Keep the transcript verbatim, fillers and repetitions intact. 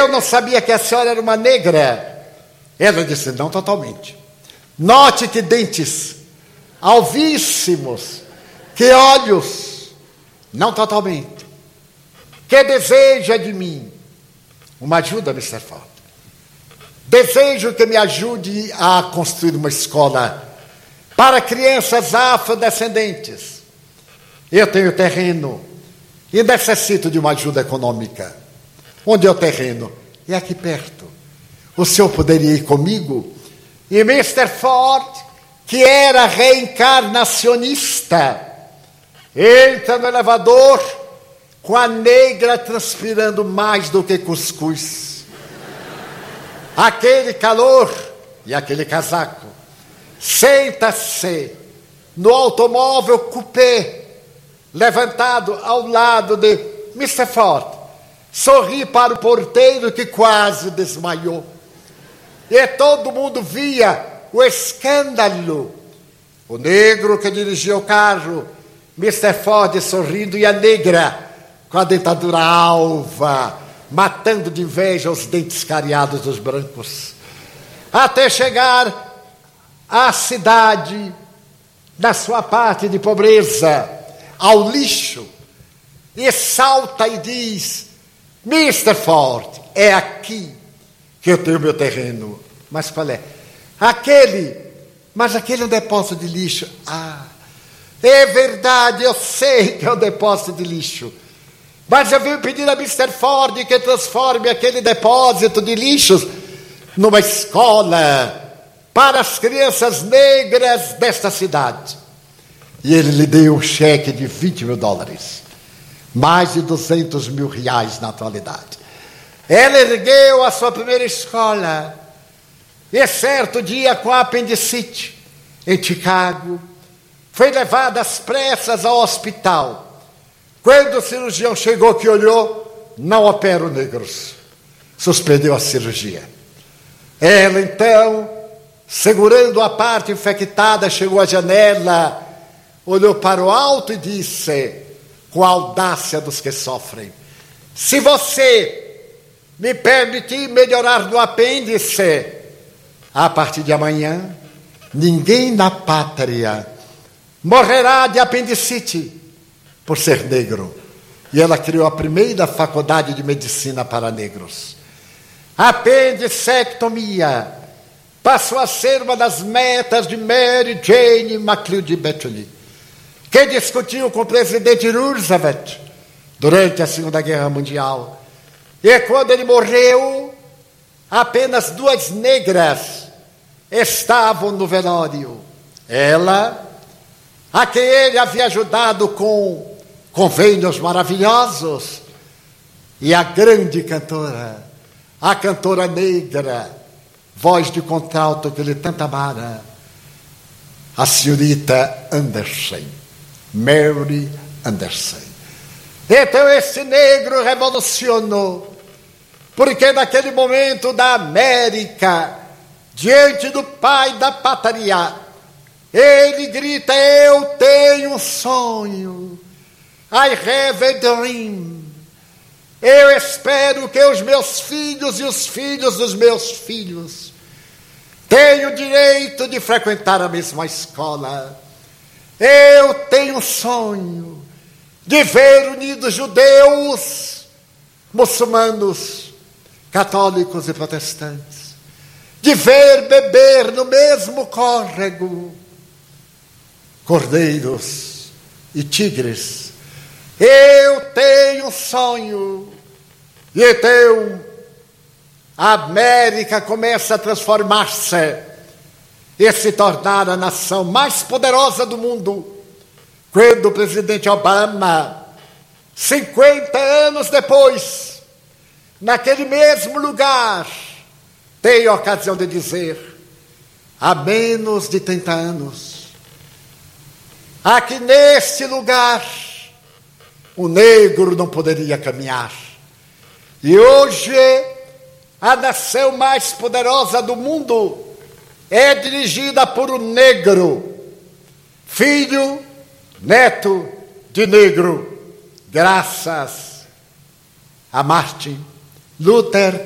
Eu não sabia que a senhora era uma negra. Ela disse: não totalmente. Note que dentes alvíssimos, que olhos, não totalmente. Que deseja de mim? Uma ajuda, mister Ford. Desejo que me ajude a construir uma escola para crianças afrodescendentes. Eu tenho terreno e necessito de uma ajuda econômica. Onde é o terreno? É aqui perto. O senhor poderia ir comigo? E mister Ford, que era reencarnacionista, entra no elevador com a negra transpirando mais do que cuscuz. Aquele calor e aquele casaco. Senta-se no automóvel coupé, levantado ao lado de mister Ford. Sorri para o porteiro que quase desmaiou. E todo mundo via o escândalo. O negro que dirigia o carro, mister Ford sorrindo, e a negra com a dentadura alva, matando de inveja os dentes cariados dos brancos. Até chegar à cidade, na sua parte de pobreza, ao lixo, e salta e diz: mister Ford, é aqui que eu tenho meu terreno. Mas qual é? Aquele, mas aquele é um depósito de lixo. Ah, é verdade, eu sei que é um depósito de lixo. Mas eu vim pedir a mister Ford que transforme aquele depósito de lixos numa escola para as crianças negras desta cidade. E ele lhe deu um cheque de vinte mil dólares. Mais de duzentos mil reais na atualidade. Ela ergueu a sua primeira escola. E certo dia, com a apendicite, em Chicago, foi levada às pressas ao hospital. Quando o cirurgião chegou, que olhou, não opero negros. Suspendeu a cirurgia. Ela, então, segurando a parte infectada, chegou à janela, olhou para o alto e disse, com a audácia dos que sofrem: se você me permitir melhorar do apêndice, a partir de amanhã, ninguém na pátria morrerá de apendicite por ser negro. E ela criou a primeira faculdade de medicina para negros. A apendicectomia passou a ser uma das metas de Mary Jane McLeod Bethany, que discutiu com o presidente Roosevelt durante a Segunda Guerra Mundial. E quando ele morreu, apenas duas negras estavam no velório. Ela, a quem ele havia ajudado com convênios maravilhosos, e a grande cantora, a cantora negra, voz de contralto que ele tanto amara, a senhorita Anderson, Mary Anderson. Então esse negro revolucionou, porque naquele momento da América, diante do pai da pátria, ele grita: eu tenho um sonho, I have a dream. Eu espero que os meus filhos e os filhos dos meus filhos tenham o direito de frequentar a mesma escola. Eu tenho um sonho de ver unidos judeus, muçulmanos, católicos e protestantes, de ver beber no mesmo córrego cordeiros e tigres. Eu tenho um sonho. E então a América começa a transformar-se e se tornar a nação mais poderosa do mundo. Quando o presidente Obama, cinquenta anos depois, naquele mesmo lugar, tem a ocasião de dizer, há menos de trinta anos, aqui neste lugar, o negro não poderia caminhar. E hoje, a nação mais poderosa do mundo é dirigida por um negro, filho, neto de negro, graças a Martin Luther